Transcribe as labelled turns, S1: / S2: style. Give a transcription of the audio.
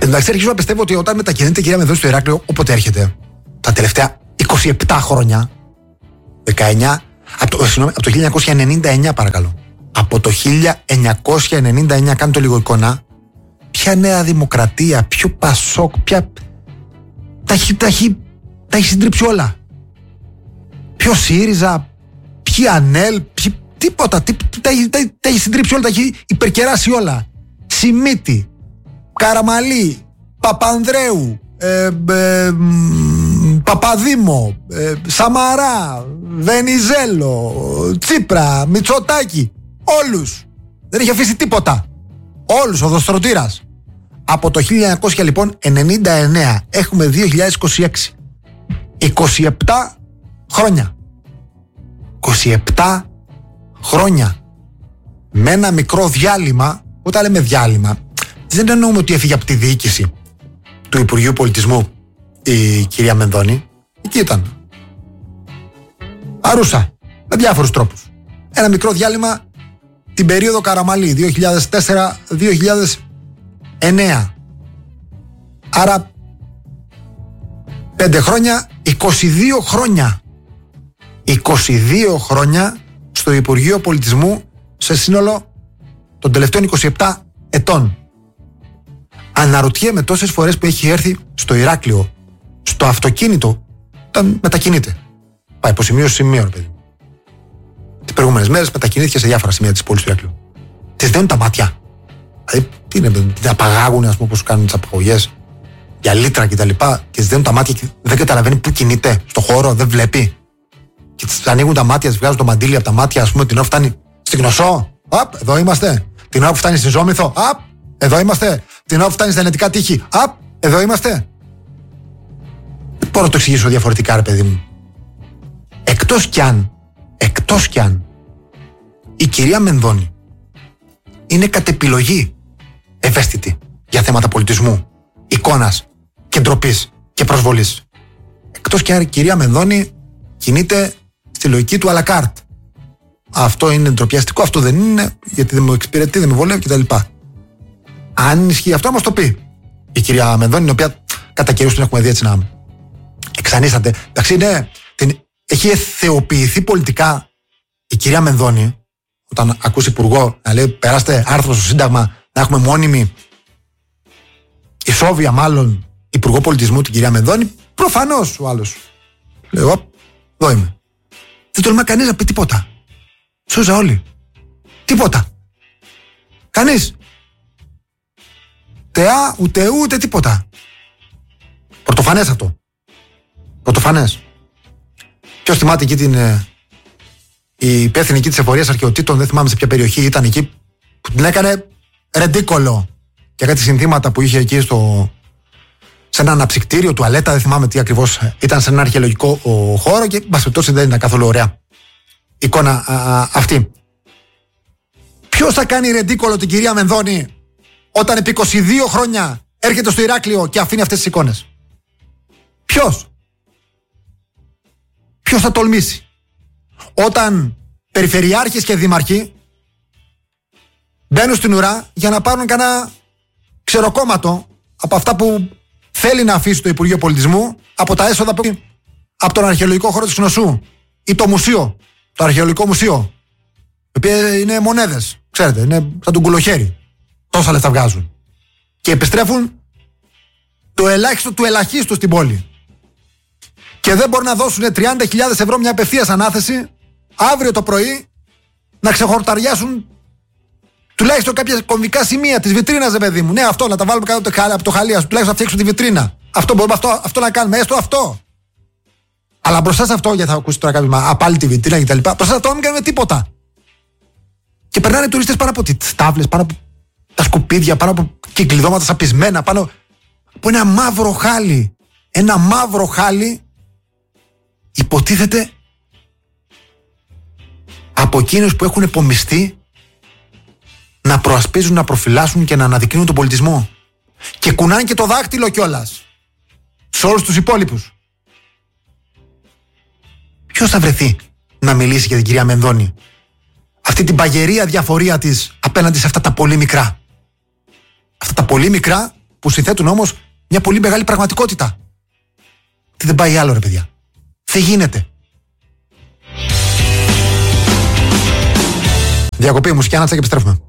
S1: Εντάξει, αρχίζω να πιστεύω ότι όταν μετακινείται η κυρία Μενδώνη στο Ηράκλειο, όποτε έρχεται, τα τελευταία 27 χρόνια, 19, από το 1999 παρακαλώ. Από το 1999, κάντε το λίγο εικόνα, ποια Νέα Δημοκρατία, ποιο Πασόκ, ποια. Τα έχει συντρίψει όλα. Ποιο ΣΥΡΙΖΑ, ποιοι ΑΝΕΛ, τίποτα. Τα έχει συντρίψει όλα, τα έχει υπερκεράσει όλα. Σιμίτη, Καραμαλή, Παπανδρέου, Παπαδήμο, Σαμαρά, Βενιζέλο, Τσίπρα, Μητσοτάκη. Όλους. Δεν έχει αφήσει τίποτα. Όλους, ο Δοστρωτήρας. Από το 1999 λοιπόν, έχουμε 2026. 27 χρόνια. 27 χρόνια. Με ένα μικρό διάλειμμα. Όταν λέμε διάλειμμα, δεν εννοούμε ότι έφυγε από τη διοίκηση του Υπουργείου Πολιτισμού η κυρία Μενδώνη. Εκεί ήταν. Παρούσα. Με διάφορους τρόπους. Ένα μικρό διάλειμμα την περίοδο Καραμαλή 2004-2009. Άρα 5 χρόνια, 22 χρόνια. 22 χρόνια στο Υπουργείο Πολιτισμού σε σύνολο των τελευταίων 27 ετών. Αναρωτιέμαι τόσες φορές που έχει έρθει στο Ηράκλειο, στο αυτοκίνητο, όταν μετακινείται. Πάει από σημείο σε σημείο, ρε παιδί. Τις προηγούμενες μέρες μετακινήθηκε σε διάφορα σημεία της πόλης του Ηράκλειου. Τις δένουν τα μάτια. Δηλαδή, τι είναι, την απαγάγουν, ας πούμε, όπως κάνουν τις απαγωγές για λίτρα κτλ. Και τις δένουν τα μάτια και δεν καταλαβαίνει πού κινείται στο χώρο, δεν βλέπει. Και τις ανοίγουν τα μάτια, τις βγάζουν το μαντίλι από τα μάτια, ας πούμε, την ώρα που φτάνει στην Κνωσό. Απ, εδώ είμαστε. Την ώρα που φτάνει στη Ζόμηθο. Απ, εδώ είμαστε. Την ώρα που φτάνει στα Ενετικά Τείχη. Απ, εδώ είμαστε. Δεν μπορώ να το εξηγήσω διαφορετικά, ρε παιδί μου. Εκτός κι αν η κυρία Μενδώνη είναι κατ' επιλογή ευαίσθητη για θέματα πολιτισμού, εικόνας και ντροπής και προσβολής. Εκτός κι αν η κυρία Μενδώνη κινείται στη λογική του αλακάρτ. Αυτό είναι ντροπιαστικό, αυτό δεν είναι, γιατί δεν μου εξυπηρετεί, δεν με βολεύει κτλ. Αν ισχύει αυτό, μας το πει η κυρία Μενδώνη, η οποία κατά καιρούς την έχουμε δει έτσι να εξανίσταται. Εντάξει, ναι, έχει εθεοποιηθεί πολιτικά η κυρία Μενδώνη, όταν ακούσει υπουργό να λέει περάστε άρθρο στο Σύνταγμα να έχουμε μόνιμη ισόβια μάλλον υπουργό πολιτισμού την κυρία Μενδώνη. Προφανώς ο άλλος λέω, εδώ είμαι. Δεν τολμά κανείς να πει τίποτα. Σούζα όλοι. Τίποτα. Κανείς. Τεά, ούτε τίποτα. Πρωτοφανές αυτό. Πρωτοφανές. Ποιος θυμάται εκεί η υπεύθυνη εκεί της εφορίας αρχαιοτήτων, δεν θυμάμαι σε ποια περιοχή ήταν εκεί, που την έκανε ρεντίκολο για κάτι συνθήματα που είχε εκεί σε ένα αναψυκτήριο, τουαλέτα, δεν θυμάμαι τι ακριβώς ήταν, σε ένα αρχαιολογικό χώρο και μπασπιτώσει δεν ήταν καθόλου ωραία εικόνα αυτή. Ποιος θα κάνει ρεντίκολο την κυρία Μενδώνη όταν επί 22 χρόνια έρχεται στο Ηράκλειο και αφήνει αυτές τις εικόνες? Ποιος θα τολμήσει? Όταν περιφερειάρχες και δήμαρχοι μπαίνουν στην ουρά για να πάρουν κανένα ξεροκόμματο από αυτά που θέλει να αφήσει το Υπουργείο Πολιτισμού, από τα έσοδα από τον αρχαιολογικό χώρο της Κνωσού ή το μουσείο, το αρχαιολογικό μουσείο, το οποίο είναι μονέδες, ξέρετε, είναι σαν τον κουλοχέρι. Τόσα λεφτά βγάζουν. Και επιστρέφουν το ελάχιστο του ελαχίστου στην πόλη. Και δεν μπορούν να δώσουν 30.000 ευρώ μια απευθείας ανάθεση αύριο το πρωί να ξεχορταριάσουν τουλάχιστον κάποια κομβικά σημεία της βιτρίνας, παιδί μου. Ναι, αυτό να τα βάλουμε κάτω από το χαλί, τουλάχιστον να φτιάξουν τη βιτρίνα. Αυτό μπορούμε αυτό να κάνουμε, έστω αυτό. Αλλά μπροστά σε αυτό, γιατί θα ακούσει τώρα κάποιο απάλληλη τη βιτρίνα κτλ. Μπροστά σε αυτό δεν κάνουμε τίποτα. Και περνάνε τουρίστες πάνω από τις τάβλες, πάνω από τα σκουπίδια, πάνω από κυκλειδώματα σαπισμένα, πάνω από ένα μαύρο χάλι. Ένα μαύρο χάλι, υποτίθεται από εκείνους που έχουν επομιστεί να προασπίζουν, να προφυλάσσουν και να αναδεικνύουν τον πολιτισμό. Και κουνάνε και το δάχτυλο κιόλας σε όλους τους υπόλοιπους. Ποιος θα βρεθεί να μιλήσει για την κυρία Μενδώνη? Αυτή την παγερία διαφορία της απέναντι σε αυτά τα πολύ μικρά. Αυτά τα πολύ μικρά που συνθέτουν όμως μια πολύ μεγάλη πραγματικότητα. Τι δεν πάει άλλο, ρε παιδιά. Δεν γίνεται. Διακοπή μουσική, Άνατσα, και επιστρέφουμε.